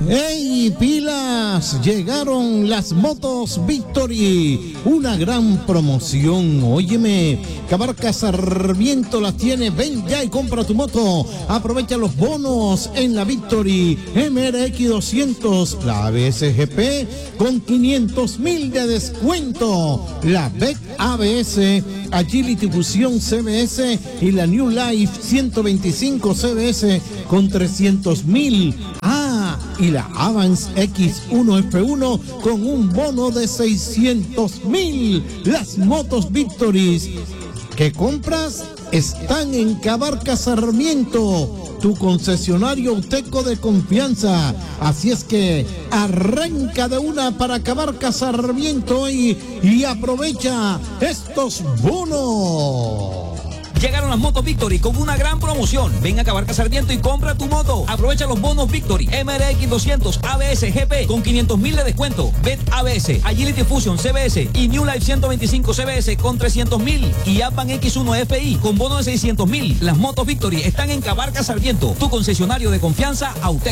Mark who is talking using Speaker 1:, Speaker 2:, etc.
Speaker 1: ¡Ey, pilas! Llegaron las motos Victory, una gran promoción. Óyeme, Cabarca Sarmiento las tiene. Ven ya y compra tu moto. Aprovecha los bonos en la Victory MRX 200, la ABS-GP con 500,000 de descuento, la BEC ABS, Agility Fusion CBS y la New Life 125 CBS con 300,000. Y la Avance X1 F1 con un bono de 600,000. Las motos Victorys que compras están en Cabarca Sarmiento, tu concesionario Auteco de confianza. Así es que arranca de una para Cabarca Sarmiento y aprovecha estos bonos.
Speaker 2: Llegaron las motos Victory con una gran promoción. Ven a Cabarca Sarmiento y compra tu moto. Aprovecha los bonos Victory MRX 200 ABS GP con 500,000 de descuento. BET ABS, Agility Fusion CBS y New Life 125 CBS con 300,000. Y Advan X1 FI con bono de 600,000. Las motos Victory están en Cabarca Sarmiento, tu concesionario de confianza Auteco.